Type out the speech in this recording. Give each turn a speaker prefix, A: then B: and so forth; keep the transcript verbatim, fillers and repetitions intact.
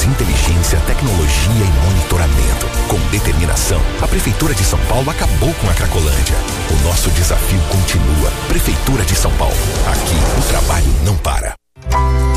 A: inteligência, tecnologia e monitoramento. Com determinação, a Prefeitura de São Paulo acabou com a Cracolândia. O nosso desafio continua. Prefeitura de São Paulo.